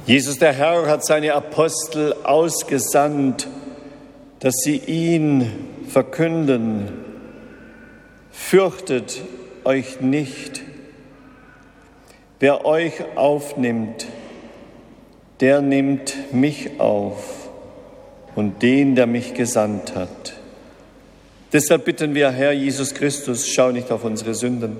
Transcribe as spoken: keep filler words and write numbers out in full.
Jesus der Herr hat seine Apostel ausgesandt, dass sie ihn verkünden. Fürchtet euch nicht. Wer euch aufnimmt, der nimmt mich auf und den, der mich gesandt hat. Deshalb bitten wir, Herr Jesus Christus, schau nicht auf unsere Sünden,